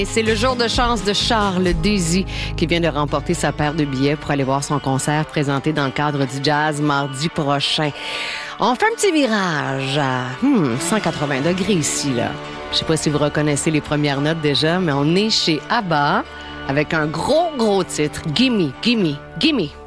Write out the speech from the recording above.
Et c'est le jour de chance de Charles Désy qui vient de remporter sa paire de billets pour aller voir son concert présenté dans le cadre du jazz mardi prochain. On fait un petit virage à 180 degrés ici, là. Je sais pas si vous reconnaissez les premières notes déjà, mais on est chez ABBA avec un gros titre. Gimme, gimme, gimme.